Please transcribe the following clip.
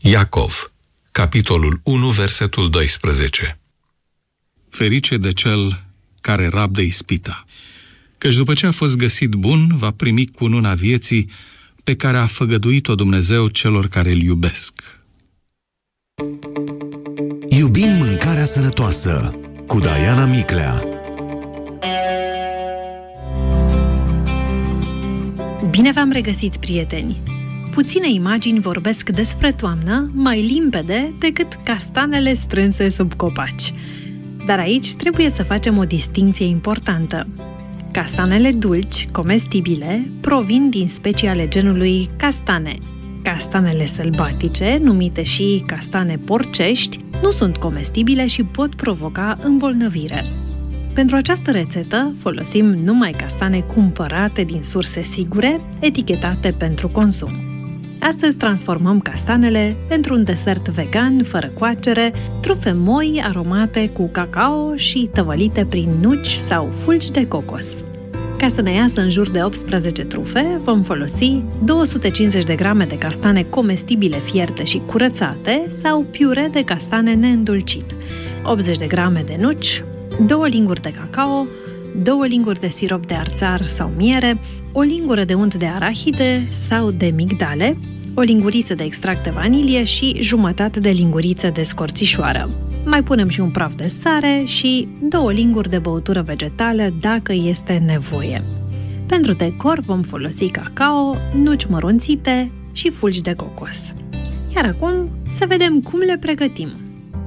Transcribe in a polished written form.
Iacov, capitolul 1, versetul 12. Ferice de cel care rabdă ispita, căci după ce a fost găsit bun, va primi cununa vieții pe care a făgăduit-o Dumnezeu celor care îl iubesc. Iubim mâncarea sănătoasă cu Diana Miclea. Bine v-am regăsit, prieteni! Puține imagini vorbesc despre toamnă mai limpede decât castanele strânse sub copaci. Dar aici trebuie să facem o distincție importantă. Castanele dulci, comestibile, provin din specii ale genului castane. Castanele sălbatice, numite și castane porcești, nu sunt comestibile și pot provoca îmbolnăvire. Pentru această rețetă folosim numai castane cumpărate din surse sigure, etichetate pentru consum. Astăzi transformăm castanele într-un desert vegan, fără coacere, trufe moi aromate cu cacao și tăvălite prin nuci sau fulgi de cocos. Ca să ne iasă în jur de 18 trufe, vom folosi 250 de grame de castane comestibile fierte și curățate sau piure de castane neîndulcit, 80 de grame de nuci, 2 linguri de cacao, 2 linguri de sirop de arțar sau miere, o lingură de unt de arahide sau de migdale, o linguriță de extract de vanilie și jumătate de linguriță de scorțișoară. Mai punem și un praf de sare și 2 linguri de băutură vegetală dacă este nevoie. Pentru decor vom folosi cacao, nuci mărunțite și fulgi de cocos. Iar acum să vedem cum le pregătim.